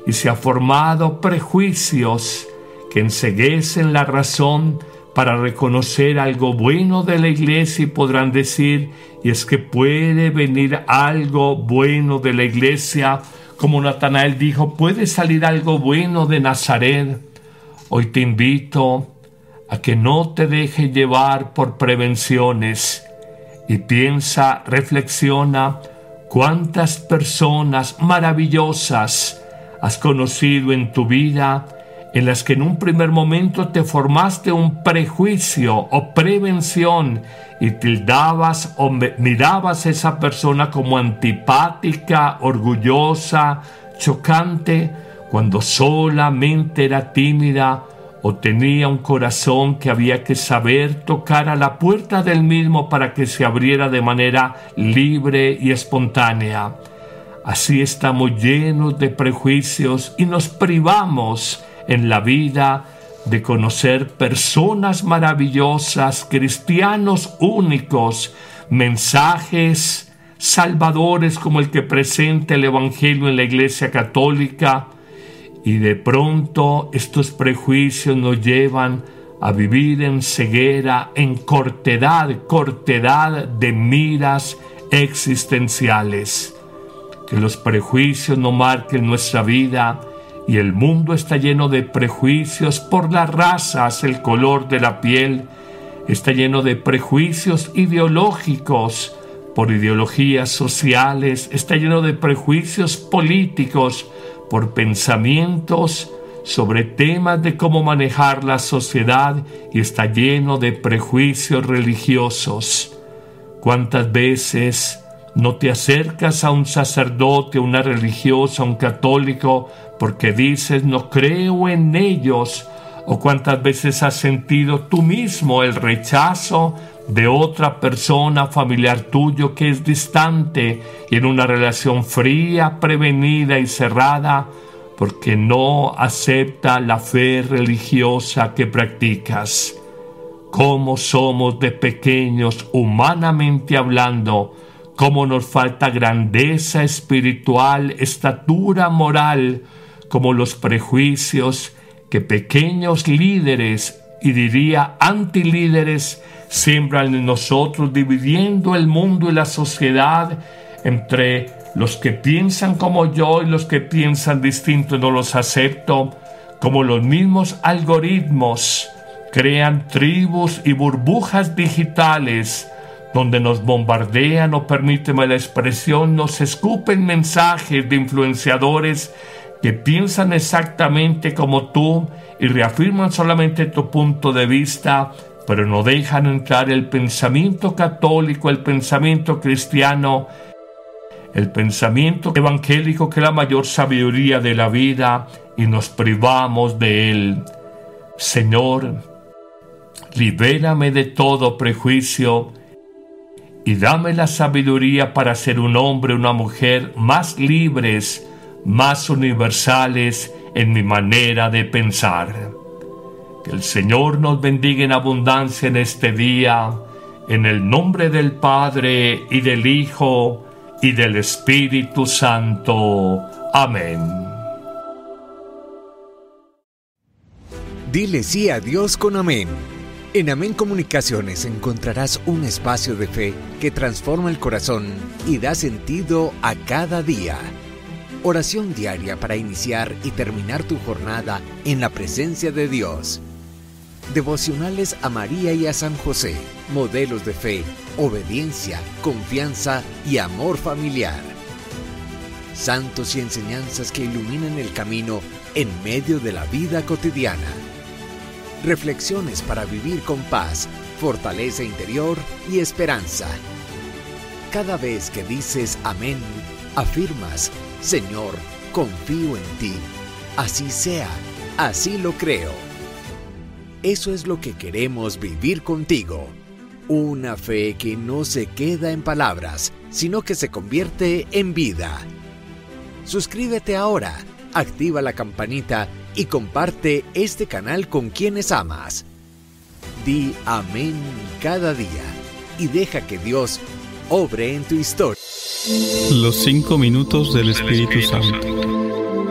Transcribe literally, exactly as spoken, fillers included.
y se ha formado prejuicios que enceguecen la razón para reconocer algo bueno de la iglesia, y podrán decir, y es que puede venir algo bueno de la iglesia, como Natanael dijo, puede salir algo bueno de Nazaret. Hoy te invito a que no te dejes llevar por prevenciones y piensa, reflexiona, cuántas personas maravillosas has conocido en tu vida, en las que en un primer momento te formaste un prejuicio o prevención y tildabas o mirabas a esa persona como antipática, orgullosa, chocante, cuando solamente era tímida o tenía un corazón que había que saber tocar a la puerta del mismo para que se abriera de manera libre y espontánea. Así estamos llenos de prejuicios y nos privamos en la vida de conocer personas maravillosas, cristianos únicos, mensajes salvadores como el que presenta el Evangelio en la Iglesia Católica, y de pronto estos prejuicios nos llevan a vivir en ceguera, en cortedad, cortedad de miras existenciales. Que los prejuicios no marquen nuestra vida. Y el mundo está lleno de prejuicios por las razas, el color de la piel. Está lleno de prejuicios ideológicos por ideologías sociales. Está lleno de prejuicios políticos por pensamientos sobre temas de cómo manejar la sociedad. Y está lleno de prejuicios religiosos. ¿Cuántas veces no te acercas a un sacerdote, a una religiosa, a un católico, porque dices, no creo en ellos? ¿O cuántas veces has sentido tú mismo el rechazo de otra persona, familiar tuyo, que es distante y en una relación fría, prevenida y cerrada, porque no acepta la fe religiosa que practicas? ¿Cómo somos de pequeños, humanamente hablando? ¿Cómo nos falta grandeza espiritual, estatura moral, como los prejuicios que pequeños líderes, y diría antilíderes, siembran en nosotros, dividiendo el mundo y la sociedad entre los que piensan como yo y los que piensan distinto? No los acepto. Como los mismos algoritmos crean tribus y burbujas digitales donde nos bombardean, o permíteme la expresión, nos escupen mensajes de influenciadores que piensan exactamente como tú y reafirman solamente tu punto de vista, pero no dejan entrar el pensamiento católico, el pensamiento cristiano, el pensamiento evangélico, que es la mayor sabiduría de la vida, y nos privamos de él. Señor, libérame de todo prejuicio y dame la sabiduría para ser un hombre, una mujer más libres, más universales en mi manera de pensar. Que el Señor nos bendiga en abundancia en este día, en el nombre del Padre, y del Hijo, y del Espíritu Santo. Amén. Dile sí a Dios con amén. En Amén Comunicaciones encontrarás un espacio de fe que transforma el corazón y da sentido a cada día. Oración diaria para iniciar y terminar tu jornada en la presencia de Dios. Devocionales a María y a San José, modelos de fe, obediencia, confianza y amor familiar. Santos y enseñanzas que iluminan el camino en medio de la vida cotidiana. Reflexiones para vivir con paz, fortaleza interior y esperanza. Cada vez que dices amén, afirmas, Señor, confío en ti. Así sea, así lo creo. Eso es lo que queremos vivir contigo. Una fe que no se queda en palabras, sino que se convierte en vida. Suscríbete ahora, activa la campanita y comparte este canal con quienes amas. Di amén cada día y deja que Dios obre en tu historia. Los cinco minutos del Espíritu Santo.